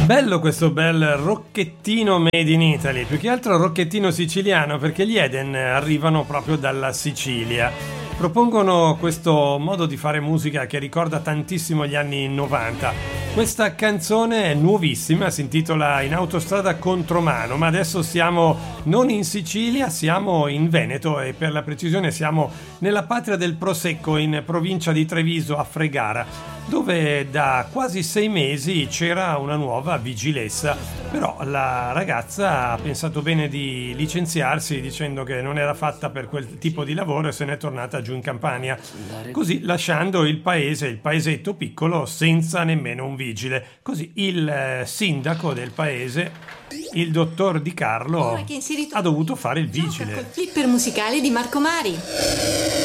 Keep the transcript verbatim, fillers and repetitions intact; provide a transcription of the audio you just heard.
Bello questo bel rocchettino made in Italy, più che altro rocchettino siciliano, perché gli Eden arrivano proprio dalla Sicilia. Propongono questo modo di fare musica che ricorda tantissimo gli anni novanta. Questa canzone è nuovissima, si intitola In autostrada contromano, ma adesso siamo non in Sicilia, siamo in Veneto e per la precisione siamo nella patria del Prosecco, in provincia di Treviso, a Fregara, dove da quasi sei mesi c'era una nuova vigilessa, però la ragazza ha pensato bene di licenziarsi dicendo che non era fatta per quel tipo di lavoro e se n'è tornata giù in Campania, così lasciando il paese, il paesetto piccolo, senza nemmeno un vigile. Così il eh, sindaco del paese, il dottor Di Carlo, ha dovuto fare il vigile. Col flipper musicale di Marco Mari.